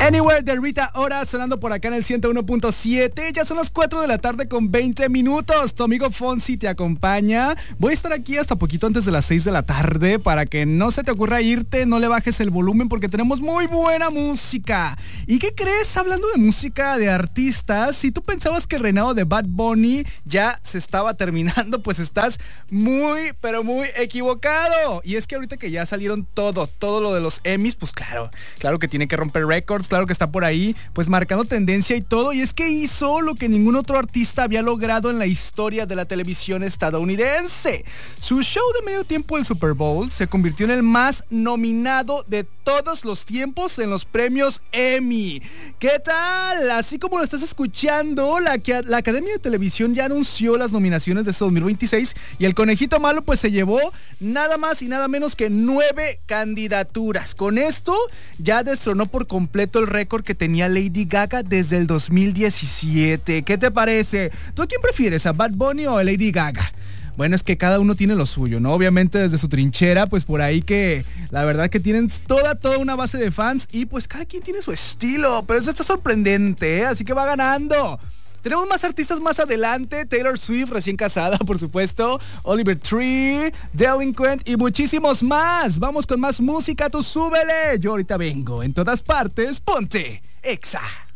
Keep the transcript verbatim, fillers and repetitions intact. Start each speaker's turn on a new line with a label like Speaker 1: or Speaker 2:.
Speaker 1: Anywhere de Rita Ora sonando por acá en el ciento uno punto siete. Ya son las cuatro de la tarde con veinte minutos. Tu amigo Fonsi te acompaña. Voy a estar aquí hasta poquito antes de las seis de la tarde para que no se te ocurra irte, no le bajes el volumen porque tenemos muy buena música. ¿Y qué crees? Hablando de música, de artistas, si tú pensabas que el reinado de Bad Bunny ya se estaba terminando, pues estás muy, pero muy equivocado. Y es que ahorita que ya salieron todo, todo lo de los Emmys, pues claro, claro que tiene que romper récords, claro que está por ahí, pues marcando tendencia y todo. Y es que hizo lo que ningún otro artista había logrado en la historia de la televisión estadounidense. Su show de medio tiempo del Super Bowl se convirtió en el más nominado de todos los tiempos en los premios Emmy. ¿Qué tal? Así como lo estás escuchando, la, la Academia de Televisión ya anunció las nominaciones de este dos mil veintiséis y el conejito malo pues se llevó nada más y nada menos que nueve candidaturas. Con esto ya destronó por completo el récord que tenía Lady Gaga desde el dos mil diecisiete. ¿Qué te parece? ¿Tú a quién prefieres, a Bad Bunny o a Lady Gaga? Bueno, es que cada uno tiene lo suyo, ¿no? Obviamente desde su trinchera, pues por ahí que la verdad que tienen toda, toda una base de fans y pues cada quien tiene su estilo, pero eso está sorprendente, ¿eh? Así que va ganando. Tenemos más artistas más adelante, Taylor Swift recién casada, por supuesto, Oliver Tree, Delinquent y muchísimos más. Vamos con más música, tú súbele. Yo ahorita vengo, en todas partes, ponte Exa.